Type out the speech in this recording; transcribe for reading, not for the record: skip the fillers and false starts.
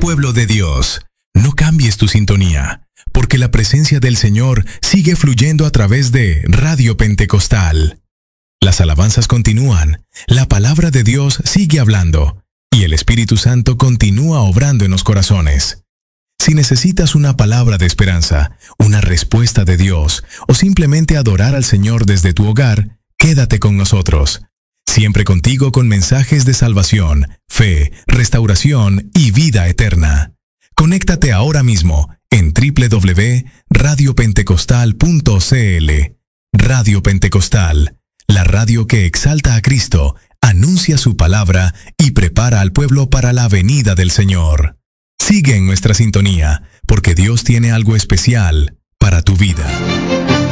pueblo de Dios, no cambies tu sintonía, porque la presencia del Señor sigue fluyendo a través de Radio Pentecostal. Las alabanzas continúan, la palabra de Dios sigue hablando, y el Espíritu Santo continúa obrando en los corazones. Si necesitas una palabra de esperanza, una respuesta de Dios, o simplemente adorar al Señor desde tu hogar, quédate con nosotros. Siempre contigo con mensajes de salvación, fe, restauración y vida eterna. Conéctate ahora mismo en www.radiopentecostal.cl. Radio Pentecostal, la radio que exalta a Cristo, anuncia su palabra y prepara al pueblo para la venida del Señor. Sigue en nuestra sintonía, porque Dios tiene algo especial para tu vida.